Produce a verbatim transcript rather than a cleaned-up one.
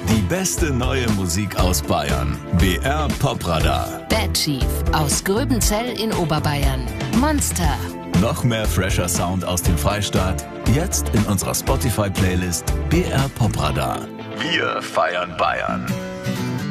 Die beste neue Musik aus Bayern. B R Popradar. Bad Chief aus Gröbenzell in Oberbayern. Monster. Noch mehr fresher Sound aus dem Freistaat. Jetzt in unserer Spotify-Playlist B R Popradar. Wir feiern Bayern.